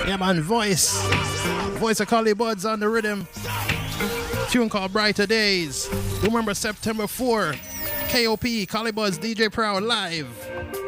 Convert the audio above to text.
Yeah, man, Voice of Collie Buds on the rhythm. Tune called Brighter Days. Remember September 4, KOP, Collie Buds, DJ Proud live.